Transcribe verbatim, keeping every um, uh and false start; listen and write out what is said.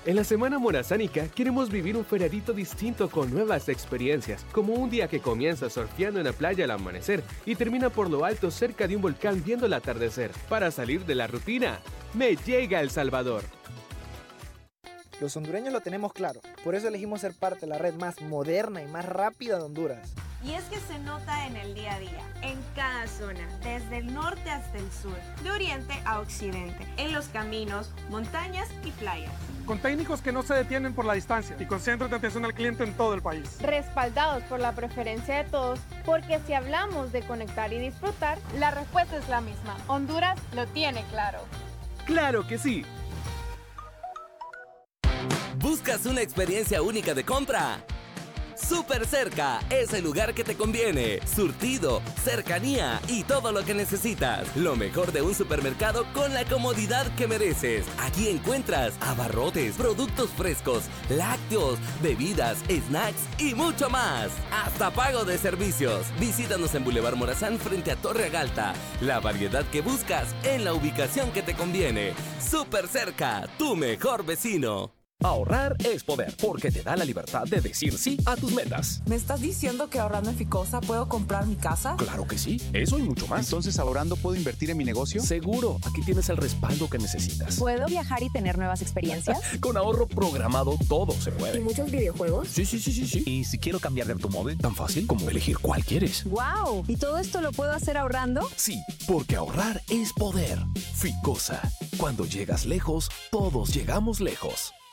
En la Semana Morazánica queremos vivir un feriadito distinto con nuevas experiencias, como un día que comienza surfeando en la playa al amanecer y termina por lo alto cerca de un volcán viendo el atardecer. Para salir de la rutina, me llega El Salvador. Los hondureños lo tenemos claro, por eso elegimos ser parte de la red más moderna y más rápida de Honduras. Y es que se nota en el día a día, en cada zona, desde el norte hasta el sur, de oriente a occidente, en los caminos, montañas y playas. Con técnicos que no se detienen por la distancia y con centros de atención al cliente en todo el país. Respaldados por la preferencia de todos, porque si hablamos de conectar y disfrutar, la respuesta es la misma. Honduras lo tiene claro. ¡Claro que sí! ¿Buscas una experiencia única de compra? Super Cerca es el lugar que te conviene. Surtido, cercanía y todo lo que necesitas. Lo mejor de un supermercado con la comodidad que mereces. Aquí encuentras abarrotes, productos frescos, lácteos, bebidas, snacks y mucho más. Hasta pago de servicios. Visítanos en Boulevard Morazán frente a Torre Agalta. La variedad que buscas en la ubicación que te conviene. Super Cerca, tu mejor vecino. Ahorrar es poder, porque te da la libertad de decir sí a tus metas. ¿Me estás diciendo que ahorrando en Ficosa puedo comprar mi casa? Claro que sí, eso y mucho más. Entonces, ¿ahorrando puedo invertir en mi negocio? Seguro, aquí tienes el respaldo que necesitas. ¿Puedo viajar y tener nuevas experiencias? Con ahorro programado todo se puede. ¿Y muchos videojuegos? Sí, sí, sí, sí, sí. ¿Y si quiero cambiar de automóvil? Tan fácil como elegir cuál quieres. ¡Wow! ¿Y todo esto lo puedo hacer ahorrando? Sí, porque ahorrar es poder. Ficosa, cuando llegas lejos, todos llegamos lejos.